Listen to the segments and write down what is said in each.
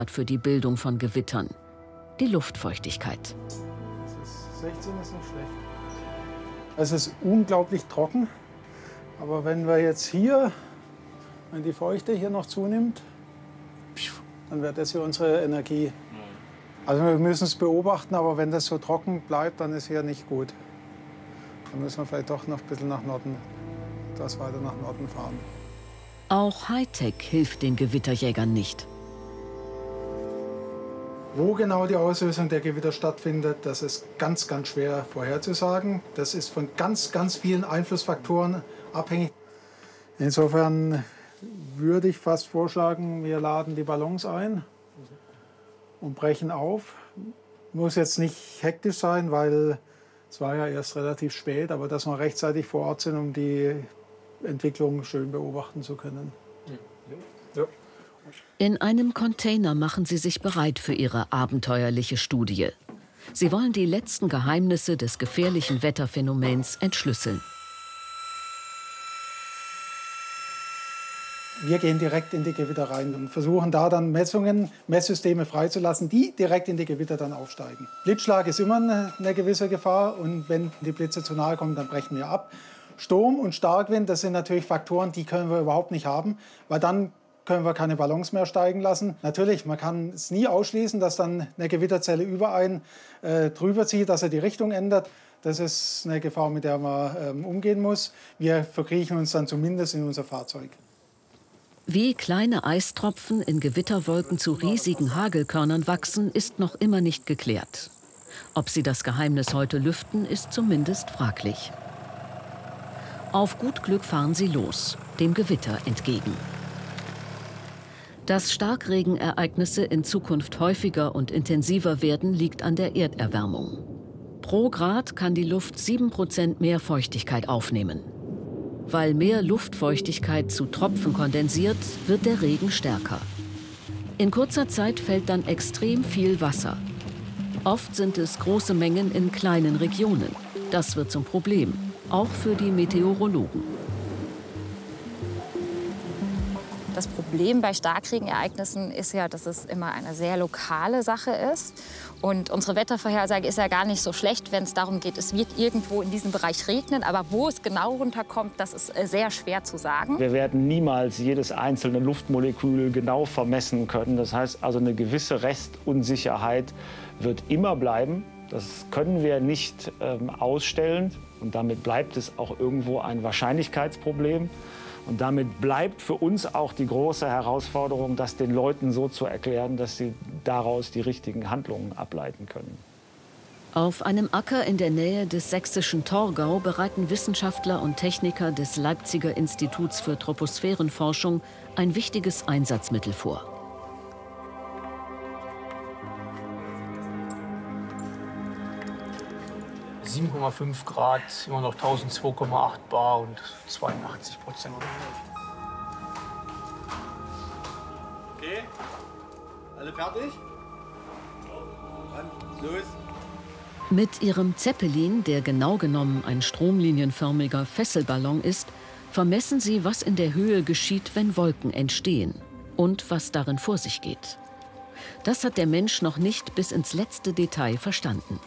für die Bildung von Gewittern: die Luftfeuchtigkeit. 16 ist nicht schlecht. Es ist unglaublich trocken, aber wenn wir jetzt hier, wenn die Feuchte hier noch zunimmt, dann wird das hier unsere Energie. Also wir müssen es beobachten, aber wenn das so trocken bleibt, dann ist hier nicht gut. Dann müssen wir vielleicht doch noch ein bisschen nach Norden, etwas weiter nach Norden fahren. Auch Hightech hilft den Gewitterjägern nicht. Wo genau die Auslösung der Gewitter stattfindet, das ist ganz, ganz schwer vorherzusagen. Das ist von ganz, ganz vielen Einflussfaktoren abhängig. Insofern würde ich fast vorschlagen, wir laden die Ballons ein und brechen auf. Muss jetzt nicht hektisch sein, weil es war ja erst relativ spät, aber dass wir rechtzeitig vor Ort sind, um die Entwicklung schön beobachten zu können. Ja. In einem Container machen sie sich bereit für ihre abenteuerliche Studie. Sie wollen die letzten Geheimnisse des gefährlichen Wetterphänomens entschlüsseln. Wir gehen direkt in die Gewitter rein und versuchen da dann Messsysteme freizulassen, die direkt in die Gewitter dann aufsteigen. Blitzschlag ist immer eine gewisse Gefahr und wenn die Blitze zu nahe kommen, dann brechen wir ab. Sturm und Starkwind, das sind natürlich Faktoren, die können wir überhaupt nicht haben, weil dann können wir keine Ballons mehr steigen lassen. Natürlich, man kann es nie ausschließen, dass dann eine Gewitterzelle über einen drüber zieht, dass er die Richtung ändert. Das ist eine Gefahr, mit der man umgehen muss. Wir verkriechen uns dann zumindest in unser Fahrzeug. Wie kleine Eistropfen in Gewitterwolken zu riesigen Hagelkörnern wachsen, ist noch immer nicht geklärt. Ob sie das Geheimnis heute lüften, ist zumindest fraglich. Auf gut Glück fahren sie los, dem Gewitter entgegen. Dass Starkregenereignisse in Zukunft häufiger und intensiver werden, liegt an der Erderwärmung. Pro Grad kann die Luft 7% mehr Feuchtigkeit aufnehmen. Weil mehr Luftfeuchtigkeit zu Tropfen kondensiert, wird der Regen stärker. In kurzer Zeit fällt dann extrem viel Wasser. Oft sind es große Mengen in kleinen Regionen. Das wird zum Problem, auch für die Meteorologen. Das Problem bei Starkregenereignissen ist ja, dass es immer eine sehr lokale Sache ist. Und unsere Wettervorhersage ist ja gar nicht so schlecht, wenn es darum geht, es wird irgendwo in diesem Bereich regnen. Aber wo es genau runterkommt, das ist sehr schwer zu sagen. Wir werden niemals jedes einzelne Luftmolekül genau vermessen können. Das heißt also, eine gewisse Restunsicherheit wird immer bleiben. Das können wir nicht ausstellen. Und damit bleibt es auch irgendwo ein Wahrscheinlichkeitsproblem. Und damit bleibt für uns auch die große Herausforderung, das den Leuten so zu erklären, dass sie daraus die richtigen Handlungen ableiten können. Auf einem Acker in der Nähe des sächsischen Torgau bereiten Wissenschaftler und Techniker des Leipziger Instituts für Troposphärenforschung ein wichtiges Einsatzmittel vor. ,5 Grad, immer noch 1002,8 bar und 82%. Okay, alle fertig? Dann los. Mit ihrem Zeppelin, der genau genommen ein stromlinienförmiger Fesselballon ist, vermessen sie, was in der Höhe geschieht, wenn Wolken entstehen und was darin vor sich geht. Das hat der Mensch noch nicht bis ins letzte Detail verstanden.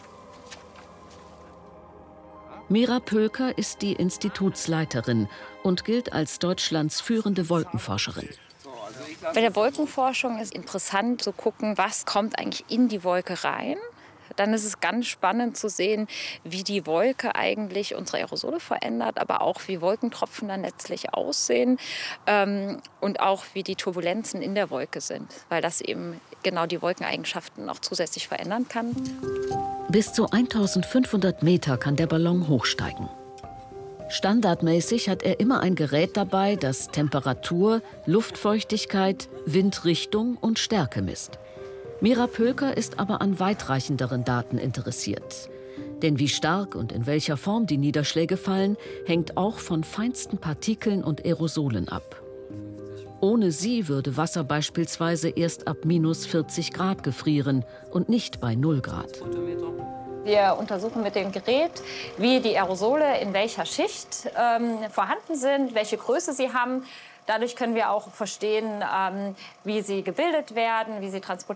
Mira Pölker ist die Institutsleiterin und gilt als Deutschlands führende Wolkenforscherin. Bei der Wolkenforschung ist interessant zu gucken, was kommt eigentlich in die Wolke rein. Dann ist es ganz spannend zu sehen, wie die Wolke eigentlich unsere Aerosole verändert, aber auch wie Wolkentropfen dann letztlich aussehen und auch wie die Turbulenzen in der Wolke sind, weil das eben genau die Wolkeneigenschaften noch zusätzlich verändern kann. Bis zu 1500 Meter kann der Ballon hochsteigen. Standardmäßig hat er immer ein Gerät dabei, das Temperatur, Luftfeuchtigkeit, Windrichtung und Stärke misst. Mira Pölker ist aber an weitreichenderen Daten interessiert. Denn wie stark und in welcher Form die Niederschläge fallen, hängt auch von feinsten Partikeln und Aerosolen ab. Ohne sie würde Wasser beispielsweise erst ab -40 Grad gefrieren und nicht bei 0 Grad. Wir untersuchen mit dem Gerät, wie die Aerosole in welcher Schicht vorhanden sind, welche Größe sie haben. Dadurch können wir auch verstehen, wie sie gebildet werden, wie sie transportiert